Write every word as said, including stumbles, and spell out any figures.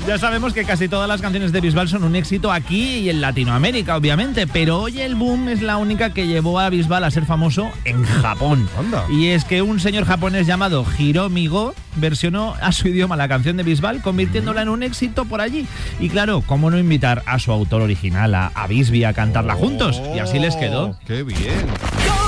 Ya sabemos que casi todas las canciones de Bisbal son un éxito aquí y en Latinoamérica, obviamente, pero hoy el boom es la única que llevó a Bisbal a ser famoso en Japón. Anda. Y es que un señor japonés llamado Hiromi Go versionó a su idioma la canción de Bisbal, convirtiéndola en un éxito por allí. Y claro, ¿cómo no invitar a su autor original, a, a Bisbee, a cantarla juntos? Y así les quedó. ¡Qué bien!